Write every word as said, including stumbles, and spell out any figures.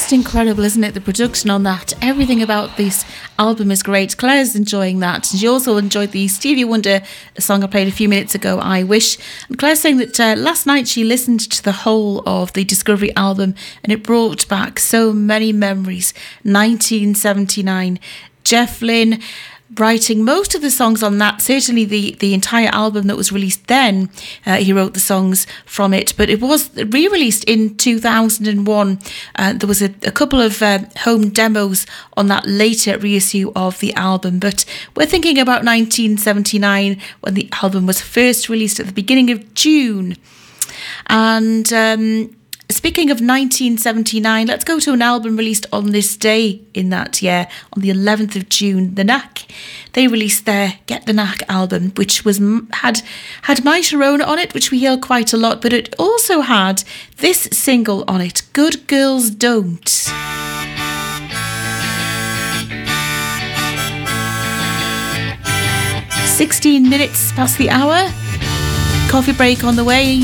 Just incredible, isn't it? The production on that. Everything about this album is great. Claire's enjoying that. And she also enjoyed the Stevie Wonder song I played a few minutes ago, I Wish. And Claire's saying that uh, last night she listened to the whole of the Discovery album and it brought back so many memories. nineteen seventy-nine. Jeff Lynne writing most of the songs on that, certainly the, the entire album that was released then, uh, he wrote the songs from it, but it was re-released in two thousand one. Uh, there was a, a couple of uh, home demos on that later reissue of the album, but we're thinking about nineteen seventy-nine when the album was first released at the beginning of June. And um speaking of nineteen seventy-nine, let's go to an album released on this day in that year, on the eleventh of June. The Knack, they released their Get the Knack album, which was had had My Sharona on it, which we hear quite a lot, but it also had this single on it, Good Girls Don't. sixteen minutes past the hour. Coffee break on the way.